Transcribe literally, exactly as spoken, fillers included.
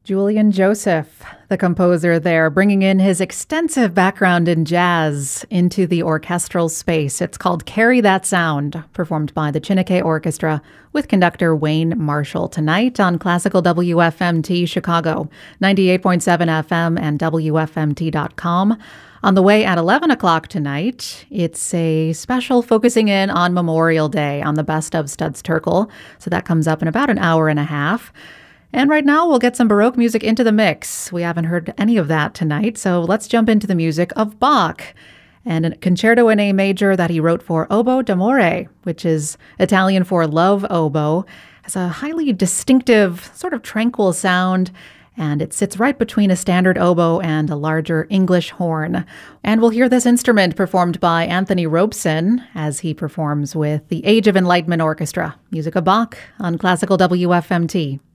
Julian Joseph, the composer there, bringing in his extensive background in jazz into the orchestral space. It's called Carry That Sound, performed by the Chineke Orchestra with conductor Wayne Marshall tonight on Classical W F M T Chicago, ninety-eight point seven F M and W F M T dot com. On the way at eleven o'clock tonight, it's a special focusing in on Memorial Day on the Best of Studs Terkel. So that comes up in about an hour and a half. And right now, we'll get some Baroque music into the mix. We haven't heard any of that tonight, so let's jump into the music of Bach and a concerto in A major that he wrote for oboe d'amore, which is Italian for love oboe. Has a highly distinctive, sort of tranquil sound, and it sits right between a standard oboe and a larger English horn. And we'll hear this instrument performed by Anthony Robeson as he performs with the Age of Enlightenment Orchestra. Music of Bach on Classical W F M T.